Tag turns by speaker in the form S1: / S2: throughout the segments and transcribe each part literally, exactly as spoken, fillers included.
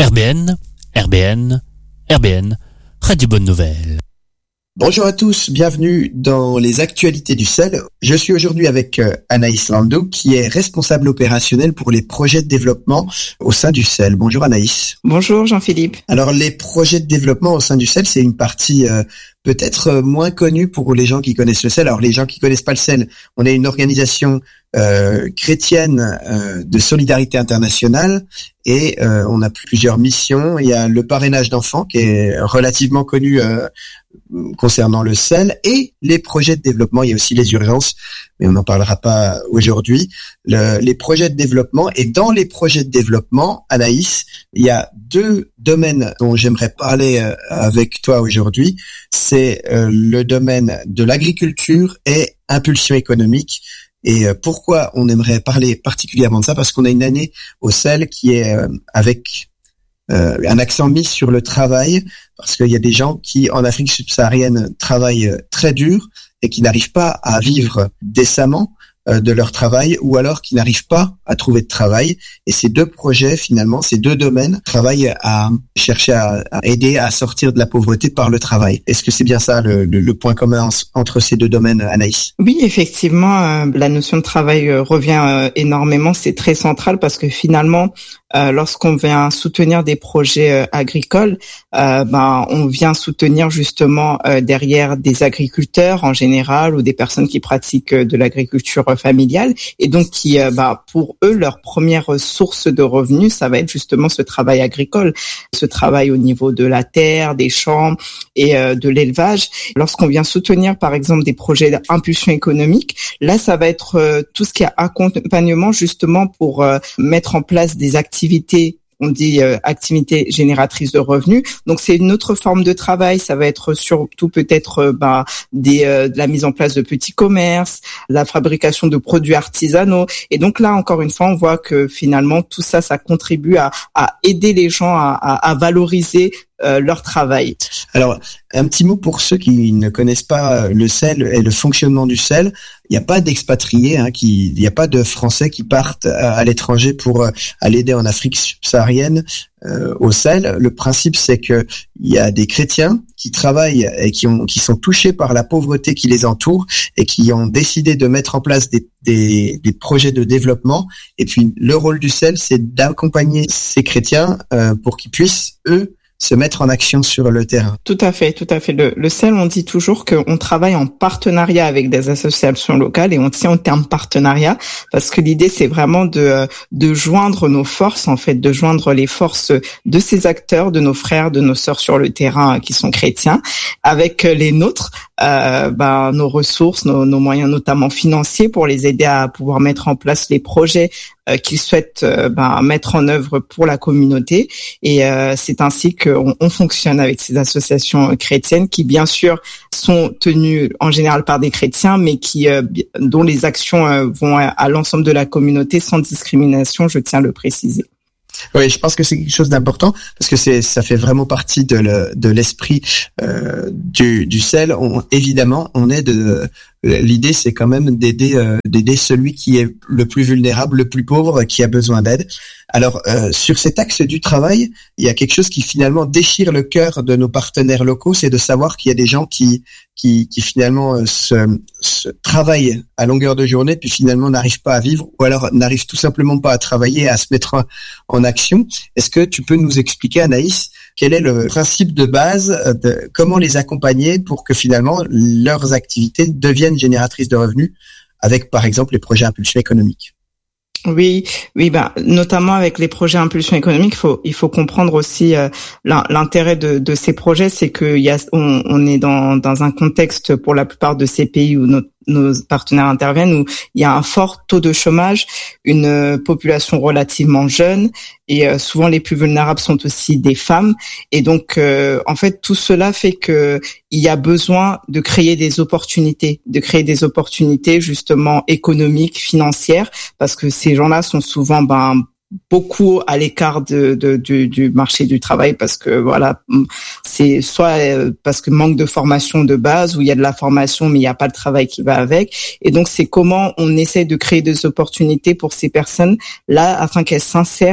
S1: R B N, R B N, R B N, Radio Bonne Nouvelle.
S2: Bonjour à tous, bienvenue dans les actualités du S E L. Je suis aujourd'hui avec euh, Anaïs Landau, qui est responsable opérationnelle pour les projets de développement au sein du S E L. Bonjour Anaïs.
S3: Bonjour Jean-Philippe.
S2: Alors les projets de développement au sein du S E L, c'est une partie euh, peut-être euh, moins connue pour les gens qui connaissent le S E L. Alors les gens qui connaissent pas le S E L, on est une organisation euh, chrétienne euh, de solidarité internationale et euh, on a plusieurs missions. Il y a le parrainage d'enfants qui est relativement connu euh, concernant le S E L et les projets de développement. Il y a aussi les urgences, mais on n'en parlera pas aujourd'hui. Le, les projets de développement, et dans les projets de développement, Anaïs, il y a deux domaines dont j'aimerais parler avec toi aujourd'hui. C'est euh, le domaine de l'agriculture et impulsion économique. Et euh, pourquoi on aimerait parler particulièrement de ça? Parce qu'on a une année au S E L qui est euh, avec Euh, un accent mis sur le travail, parce qu'il y a des gens qui, en Afrique subsaharienne, travaillent très dur et qui n'arrivent pas à vivre décemment euh, de leur travail, ou alors qui n'arrivent pas à trouver de travail. Et ces deux projets, finalement, ces deux domaines, travaillent à chercher à, à aider à sortir de la pauvreté par le travail. Est-ce que c'est bien ça le, le, le point commun en, entre ces deux domaines, Anaïs?
S3: Oui, effectivement, euh, la notion de travail euh, revient euh, énormément. C'est très central parce que finalement, Euh, lorsqu'on vient soutenir des projets euh, agricoles, euh, ben on vient soutenir justement euh, derrière des agriculteurs en général ou des personnes qui pratiquent euh, de l'agriculture euh, familiale, et donc qui, euh, ben pour eux, leur première source de revenus, ça va être justement ce travail agricole, ce travail au niveau de la terre, des champs et euh, de l'élevage. Lorsqu'on vient soutenir par exemple des projets d'impulsion économique, là ça va être euh, tout ce qui est accompagnement justement pour euh, mettre en place des activités activité, on dit euh, activité génératrice de revenus. Donc c'est une autre forme de travail. Ça va être surtout peut-être euh, bah, des, euh, de la mise en place de petits commerces, la fabrication de produits artisanaux. Et donc là, encore une fois, on voit que finalement tout ça, ça contribue à, à aider les gens à, à, à valoriser euh, leur travail.
S2: Alors, un petit mot pour ceux qui ne connaissent pas le S E L et le fonctionnement du S E L. Il n'y a pas d'expatriés, hein, qui, il n'y a pas de Français qui partent à, à l'étranger pour euh, aller aider en Afrique subsaharienne euh, au S E L. Le principe, c'est que il y a des chrétiens qui travaillent et qui ont, qui sont touchés par la pauvreté qui les entoure et qui ont décidé de mettre en place des, des, des projets de développement. Et puis, le rôle du S E L, c'est d'accompagner ces chrétiens euh, pour qu'ils puissent, eux, se mettre en action sur le terrain.
S3: Tout à fait, tout à fait. Le, le S E L, on dit toujours qu'on travaille en partenariat avec des associations locales, et on tient au terme partenariat parce que l'idée, c'est vraiment de, de joindre nos forces, en fait, de joindre les forces de ces acteurs, de nos frères, de nos sœurs sur le terrain qui sont chrétiens, avec les nôtres, euh, ben, nos ressources, nos, nos moyens notamment financiers pour les aider à pouvoir mettre en place les projets euh, qu'ils souhaitent euh, ben, mettre en œuvre pour la communauté. Et euh, c'est ainsi qu'on on fonctionne avec ces associations chrétiennes qui, bien sûr, sont tenues en général par des chrétiens, mais qui euh, dont les actions euh, vont à, à l'ensemble de la communauté sans discrimination, je tiens à le préciser.
S2: Oui, je pense que c'est quelque chose d'important parce que c'est, ça fait vraiment partie de, le, de l'esprit euh, du, du S E L. On, évidemment, on est de l'idée, c'est quand même d'aider, euh, d'aider celui qui est le plus vulnérable, le plus pauvre, qui a besoin d'aide. Alors, euh, sur cet axe du travail, il y a quelque chose qui finalement déchire le cœur de nos partenaires locaux, c'est de savoir qu'il y a des gens qui, qui, qui finalement euh, se, se travaillent à longueur de journée, puis finalement n'arrivent pas à vivre, ou alors n'arrivent tout simplement pas à travailler, à se mettre en, en action. Est-ce que tu peux nous expliquer, Anaïs, quel est le principe de base, de comment les accompagner pour que finalement leurs activités deviennent génératrices de revenus, avec par exemple les projets impulsion économique?
S3: Oui, oui, ben notamment avec les projets impulsion économique, il faut il faut comprendre aussi euh, l'intérêt de, de ces projets, c'est que il y a on, on est dans dans un contexte pour la plupart de ces pays où notre nos partenaires interviennent, où il y a un fort taux de chômage, une euh, population relativement jeune, et euh, souvent les plus vulnérables sont aussi des femmes. Et donc, euh, en fait, tout cela fait que il y a besoin de créer des opportunités, de créer des opportunités justement économiques, financières, parce que ces gens-là sont souvent ben beaucoup à l'écart de, de, du, du marché du travail, parce que voilà, c'est soit parce que manque de formation de base, où il y a de la formation mais il n'y a pas le travail qui va avec. Et donc c'est comment on essaie de créer des opportunités pour ces personnes là afin qu'elles s'insèrent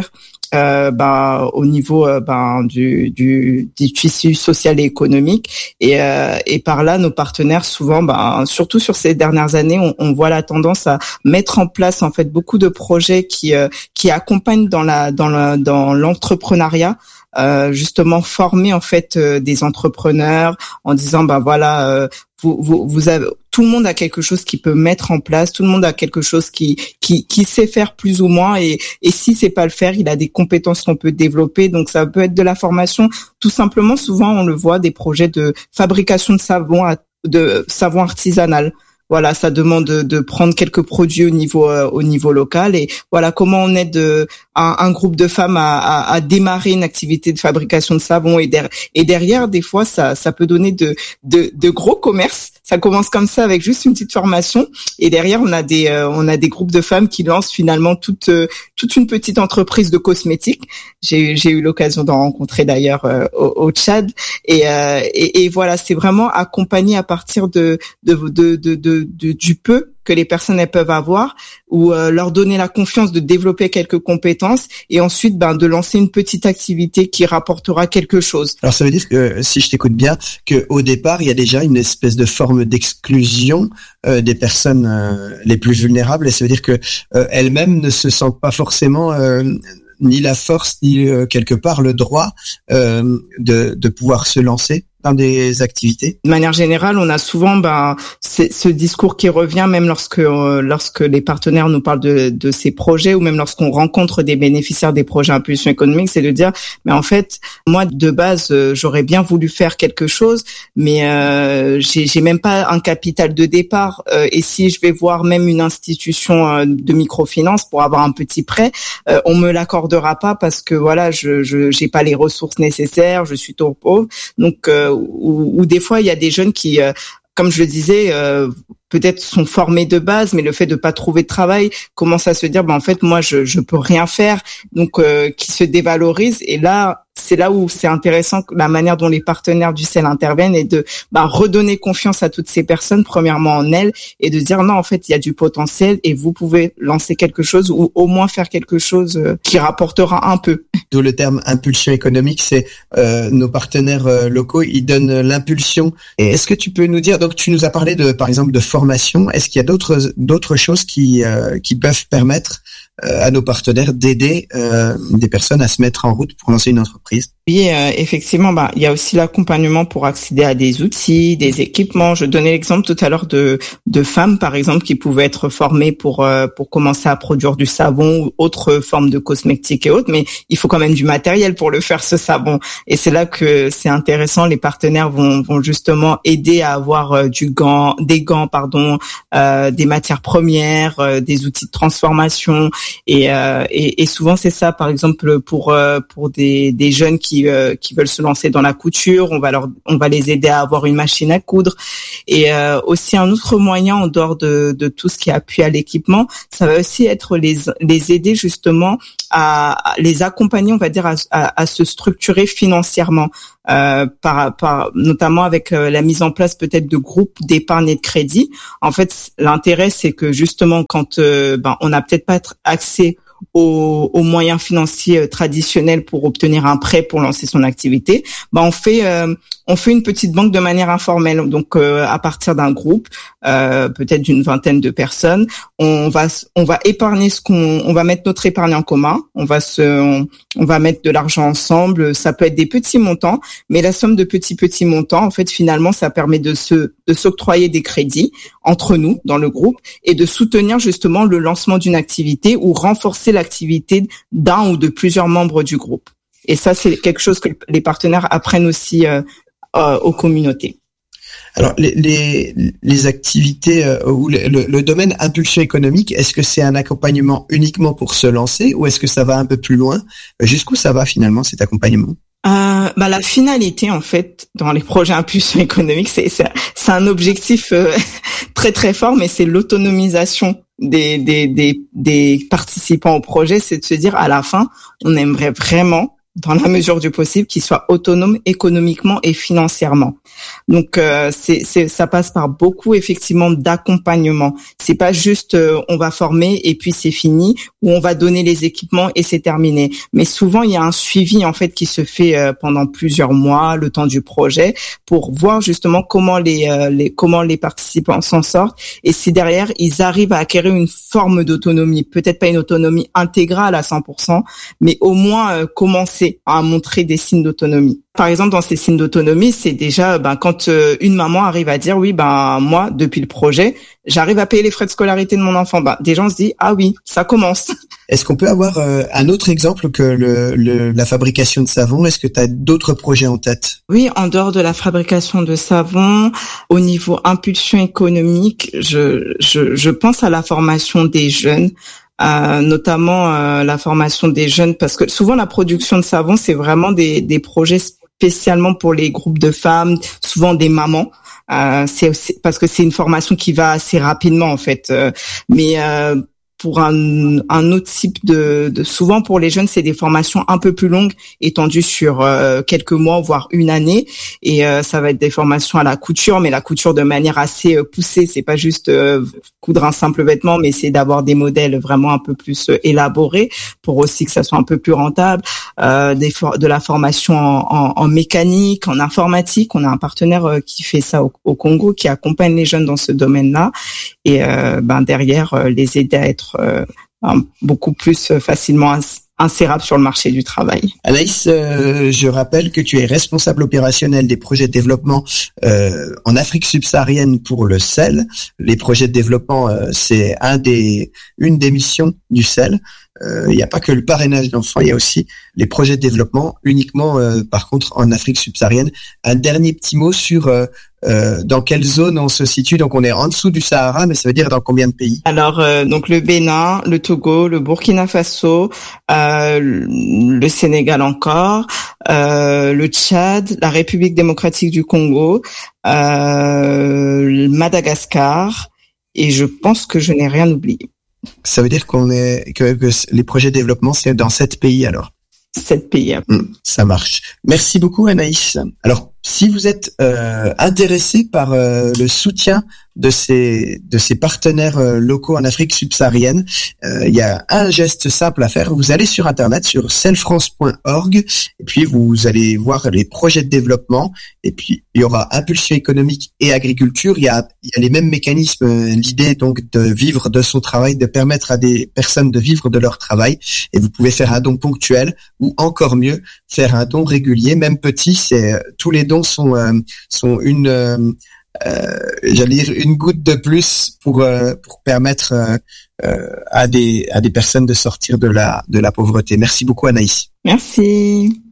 S3: euh, ben au niveau euh, ben du, du du tissu social et économique et euh, et par là nos partenaires souvent ben surtout sur ces dernières années on, on voit la tendance à mettre en place en fait beaucoup de projets qui euh, qui accompagnent dans la dans le dans l'entrepreneuriat. Euh, justement former en fait euh, des entrepreneurs en disant ben voilà euh, vous vous vous avez tout le monde a quelque chose qui peut mettre en place, tout le monde a quelque chose qui qui qui sait faire plus ou moins et et si c'est pas le faire, il a des compétences qu'on peut développer. Donc ça peut être de la formation tout simplement, souvent on le voit, des projets de fabrication de savon de savon artisanal. Voilà, ça demande de, de prendre quelques produits au niveau euh, au niveau local et voilà comment on aide euh, un, un groupe de femmes à, à, à démarrer une activité de fabrication de savon et, der, et derrière des fois ça ça peut donner de de, de gros commerces. Ça commence comme ça avec juste une petite formation et derrière on a des euh, on a des groupes de femmes qui lancent finalement toute euh, toute une petite entreprise de cosmétiques. J'ai j'ai eu l'occasion d'en rencontrer d'ailleurs euh, au, au Tchad et, euh, et et voilà, c'est vraiment accompagné à partir de de de de, de De, du peu que les personnes elles peuvent avoir ou euh, leur donner la confiance de développer quelques compétences et ensuite ben de lancer une petite activité qui rapportera quelque chose.
S2: Alors ça veut dire que si je t'écoute bien que au départ il y a déjà une espèce de forme d'exclusion euh, des personnes euh, les plus vulnérables et ça veut dire que euh, elles-mêmes ne se sentent pas forcément euh, ni la force ni euh, quelque part le droit euh, de de pouvoir se lancer dans des activités.
S3: De manière générale, on a souvent ben c'est, ce discours qui revient même lorsque euh, lorsque les partenaires nous parlent de de ces projets ou même lorsqu'on rencontre des bénéficiaires des projets impulsion économique, c'est de dire mais en fait moi de base euh, j'aurais bien voulu faire quelque chose mais euh, j'ai j'ai même pas un capital de départ euh, et si je vais voir même une institution euh, de microfinance pour avoir un petit prêt, euh, on me l'accordera pas parce que voilà, je je j'ai pas les ressources nécessaires, je suis trop pauvre. Donc euh, Ou, ou des fois il y a des jeunes qui, euh, comme je le disais, euh, peut-être sont formés de base, mais le fait de pas trouver de travail commence à se dire, ben en fait moi je je peux rien faire, donc euh, qui se dévalorisent. Et là c'est là où c'est intéressant la manière dont les partenaires du C E L interviennent et de ben, redonner confiance à toutes ces personnes, premièrement en elles, et de dire non en fait il y a du potentiel et vous pouvez lancer quelque chose ou au moins faire quelque chose qui rapportera un peu.
S2: D'où le terme impulsion économique, c'est euh, nos partenaires euh, locaux, ils donnent l'impulsion. Et est-ce que tu peux nous dire, donc tu nous as parlé de par exemple de formation, est-ce qu'il y a d'autres d'autres choses qui euh, qui peuvent permettre euh, à nos partenaires d'aider euh, des personnes à se mettre en route pour lancer une entreprise?
S3: Oui, euh, effectivement, bah il y a aussi l'accompagnement pour accéder à des outils, des équipements. Je donnais l'exemple tout à l'heure de de femmes par exemple qui pouvaient être formées pour euh, pour commencer à produire du savon ou autre forme de cosmétiques et autres, mais il faut quand même du matériel pour le faire ce savon. Et c'est là que c'est intéressant, les partenaires vont vont justement aider à avoir euh, du gant, des gants pardon, euh, des matières premières, euh, des outils de transformation et euh, et, et souvent c'est ça par exemple pour euh, pour des des jeunes qui euh, qui veulent se lancer dans la couture, on va leur on va les aider à avoir une machine à coudre et euh, aussi un autre moyen en dehors de de tout ce qui appuie à l'équipement, ça va aussi être les les aider justement à, à les accompagner, on va dire à, à, à se structurer financièrement euh, par par notamment avec euh, la mise en place peut-être de groupes d'épargne et de crédit. En fait, l'intérêt c'est que justement quand euh, ben on n'a peut-être pas accès Aux, aux moyens financiers traditionnels pour obtenir un prêt pour lancer son activité, bah on fait euh, on fait une petite banque de manière informelle. Donc euh, à partir d'un groupe, euh, peut-être d'une vingtaine de personnes, on va on va épargner ce qu'on on va mettre notre épargne en commun. On va se on, on va mettre de l'argent ensemble. Ça peut être des petits montants, mais la somme de petits petits montants, en fait, finalement, ça permet de se de s'octroyer des crédits entre nous dans le groupe et de soutenir justement le lancement d'une activité ou renforcer l'activité d'un ou de plusieurs membres du groupe. Et ça, c'est quelque chose que les partenaires apprennent aussi euh, euh, aux communautés.
S2: Alors, les, les, les activités euh, ou le, le, le domaine impulsion économique, est-ce que c'est un accompagnement uniquement pour se lancer ou est-ce que ça va un peu plus loin? Jusqu'où ça va finalement cet accompagnement?
S3: Euh, bah la finalité en fait dans les projets impulsion économique, c'est c'est, c'est un objectif euh, très très fort, mais c'est l'autonomisation des des des des participants au projet. C'est de se dire à la fin, on aimerait vraiment dans la mesure du possible, qu'ils soient autonomes économiquement et financièrement. Donc, euh, c'est, c'est, ça passe par beaucoup effectivement d'accompagnement. C'est pas juste euh, on va former et puis c'est fini, ou on va donner les équipements et c'est terminé. Mais souvent, il y a un suivi en fait qui se fait euh, pendant plusieurs mois, le temps du projet, pour voir justement comment les, euh, les comment les participants s'en sortent et si derrière ils arrivent à acquérir une forme d'autonomie, peut-être pas une autonomie intégrale à cent pour cent, mais au moins euh, commencer à montrer des signes d'autonomie. Par exemple, dans ces signes d'autonomie, c'est déjà ben, quand euh, une maman arrive à dire oui, ben moi depuis le projet, j'arrive à payer les frais de scolarité de mon enfant. Ben des gens se disent ah oui, ça commence.
S2: Est-ce qu'on peut avoir euh, un autre exemple que le, le la fabrication de savon? Est-ce que tu as d'autres projets en tête?
S3: Oui, en dehors de la fabrication de savon, au niveau impulsion économique, je je, je pense à la formation des jeunes. Euh, notamment euh, la formation des jeunes, parce que souvent la production de savon, c'est vraiment des, des projets spécialement pour les groupes de femmes, souvent des mamans. Euh, c'est aussi, parce que c'est une formation qui va assez rapidement en fait. Euh, mais euh, pour un, un autre type de, de, souvent pour les jeunes, c'est des formations un peu plus longues, étendues sur euh, quelques mois, voire une année. Et euh, ça va être des formations à la couture, mais la couture de manière assez euh, poussée. C'est pas juste euh, coudre un simple vêtement, mais c'est d'avoir des modèles vraiment un peu plus euh, élaborés pour aussi que ça soit un peu plus rentable. Euh, des for- de la formation en, en, en mécanique, en informatique. On a un partenaire euh, qui fait ça au, au Congo, qui accompagne les jeunes dans ce domaine-là. Et euh, ben derrière, euh, les aider à être euh, beaucoup plus facilement ins- insérables sur le marché du travail.
S2: Anaïs, euh, je rappelle que tu es responsable opérationnel des projets de développement euh, en Afrique subsaharienne pour le S E L. Les projets de développement, euh, c'est un des, une des missions du S E L. Il n'y a pas que le parrainage d'enfants, il y a aussi les projets de développement, uniquement euh, par contre en Afrique subsaharienne. Un dernier petit mot sur euh, euh, dans quelle zone on se situe. Donc on est en dessous du Sahara, mais ça veut dire dans combien de pays?
S3: Alors euh, donc le Bénin, le Togo, le Burkina Faso, euh, le Sénégal encore, euh, le Tchad, la République démocratique du Congo, euh, Madagascar, et je pense que je n'ai rien oublié.
S2: Ça veut dire qu'on est que, que les projets de développement, c'est dans sept pays alors.
S3: Sept pays.
S2: Mmh, ça marche. Merci beaucoup Anaïs. Alors, si vous êtes euh, intéressé par euh, le soutien de ces de ces partenaires euh, locaux en Afrique subsaharienne, euh, il y a un geste simple à faire. Vous allez sur internet sur s e l france point org et puis vous allez voir les projets de développement et puis il y aura impulsion économique et agriculture. Il y a il y a les mêmes mécanismes. L'idée donc de vivre de son travail, de permettre à des personnes de vivre de leur travail, et vous pouvez faire un don ponctuel ou encore mieux faire un don régulier, même petit. C'est tous les dons sont euh, sont une euh, euh, j'allais dire une goutte de plus pour euh, pour permettre euh, euh, à des à des personnes de sortir de la de la pauvreté. Merci beaucoup Anaïs.
S3: Merci.